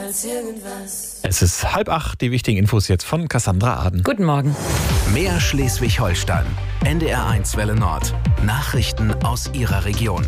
als irgendwas. Es ist 7:30, die wichtigen Infos jetzt von Cassandra Aden. Guten Morgen. Mehr Schleswig-Holstein. NDR1 Welle Nord. Nachrichten aus Ihrer Region.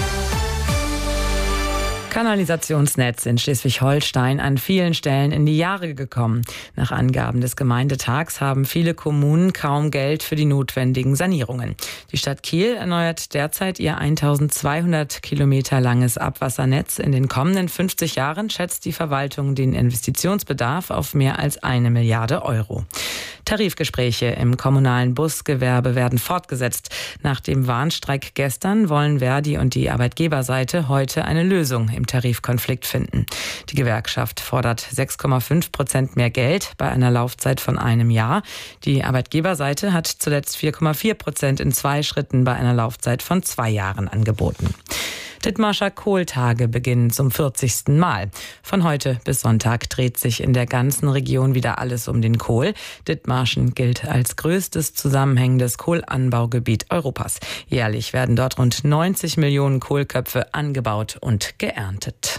Kanalisationsnetz in Schleswig-Holstein an vielen Stellen in die Jahre gekommen. Nach Angaben des Gemeindetags haben viele Kommunen kaum Geld für die notwendigen Sanierungen. Die Stadt Kiel erneuert derzeit ihr 1200 Kilometer langes Abwassernetz. In den kommenden 50 Jahren schätzt die Verwaltung den Investitionsbedarf auf mehr als 1 Milliarde Euro. Tarifgespräche im kommunalen Busgewerbe werden fortgesetzt. Nach dem Warnstreik gestern wollen Verdi und die Arbeitgeberseite heute eine Lösung im Tarifkonflikt finden. Die Gewerkschaft fordert 6,5% mehr Geld bei einer Laufzeit von 1 Jahr. Die Arbeitgeberseite hat zuletzt 4,4% in 2 Schritten bei einer Laufzeit von 2 Jahren angeboten. Dithmarscher Kohltage beginnen zum 40. Mal. Von heute bis Sonntag dreht sich in der ganzen Region wieder alles um den Kohl. Dithmarschen gilt als größtes zusammenhängendes Kohlanbaugebiet Europas. Jährlich werden dort rund 90 Millionen Kohlköpfe angebaut und geerntet.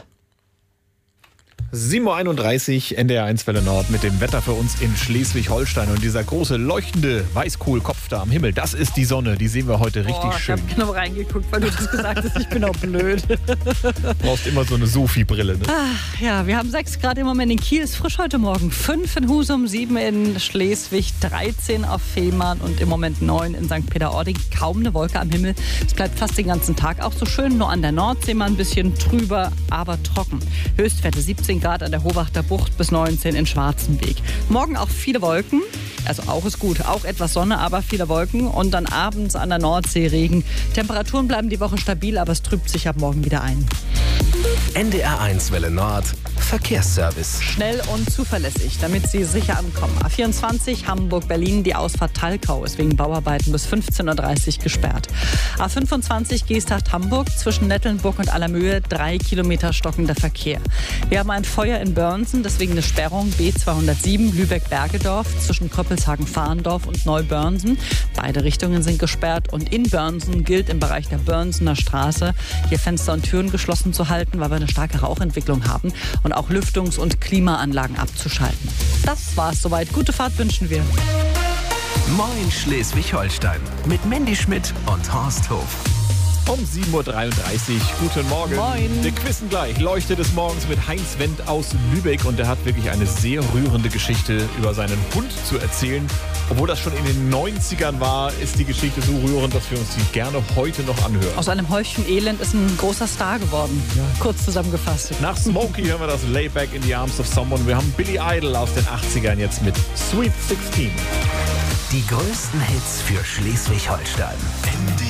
7:31 Uhr, NDR1 Welle Nord mit dem Wetter für uns in Schleswig-Holstein. Und dieser große leuchtende Weißkohlkopf da am Himmel, das ist die Sonne. Die sehen wir heute richtig schön. Ich habe genau reingeguckt, weil du das gesagt hast, ich bin auch blöd. Du brauchst immer so eine Sophie-Brille, ne? Ja, wir haben 6 Grad im Moment in Kiel, ist frisch heute Morgen. 5 in Husum, 7 in Schleswig, 13 auf Fehmarn und im Moment 9 in St. Peter-Ording. Kaum eine Wolke am Himmel. Es bleibt fast den ganzen Tag auch so schön. Nur an der Nordsee mal ein bisschen trüber, aber trocken. Höchstwerte 17 Grad an der Hohwachter Bucht bis 19 in Schwarzenberg. Morgen auch viele Wolken. Also auch ist gut, auch etwas Sonne, aber viele Wolken. Und dann abends an der Nordsee Regen. Temperaturen bleiben die Woche stabil, aber es trübt sich ab morgen wieder ein. NDR1 Welle Nord. Verkehrsservice. Schnell und zuverlässig, damit Sie sicher ankommen. A24 Hamburg-Berlin, die Ausfahrt Talkau ist wegen Bauarbeiten bis 15:30 Uhr gesperrt. A25 Geesthacht-Hamburg zwischen Nettelnburg und Allermöhe 3 Kilometer stockender Verkehr. Wir haben ein Feuer in Börnsen, deswegen eine Sperrung B207 Lübeck-Bergedorf zwischen Kröppelshagen-Fahrendorf und Neubörnsen. Beide Richtungen sind gesperrt und in Börnsen gilt im Bereich der Börnsener Straße, hier Fenster und Türen geschlossen zu halten, weil wir eine starke Rauchentwicklung haben und auch Lüftungs- und Klimaanlagen abzuschalten. Das war's soweit. Gute Fahrt wünschen wir. Moin Schleswig-Holstein. Mit Mandy Schmidt und Horst Hof. Um 7:33 Uhr, guten Morgen. Moin. Wir quizzen gleich. Leuchte des Morgens mit Heinz Wendt aus Lübeck. Und der hat wirklich eine sehr rührende Geschichte über seinen Hund zu erzählen. Obwohl das schon in den 90ern war, ist die Geschichte so rührend, dass wir uns die gerne heute noch anhören. Aus einem Häufchen Elend ist ein großer Star geworden. Ja. Kurz zusammengefasst. Nach Smokey hören wir das Layback in the Arms of Someone. Wir haben Billy Idol aus den 80ern jetzt mit Sweet 16. Die größten Hits für Schleswig-Holstein.